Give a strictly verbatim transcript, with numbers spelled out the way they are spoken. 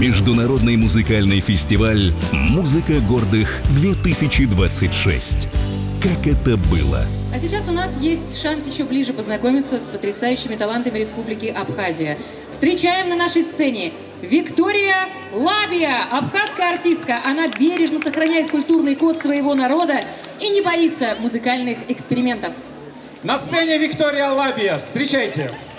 Международный музыкальный фестиваль «Музыка гордых-две тысячи двадцать шесть». Как это было? А сейчас у нас есть шанс еще ближе познакомиться с потрясающими талантами Республики Абхазия. Встречаем на нашей сцене Виктория Лабия, абхазская артистка. Она бережно сохраняет культурный код своего народа и не боится музыкальных экспериментов. На сцене Виктория Лабия. Встречайте!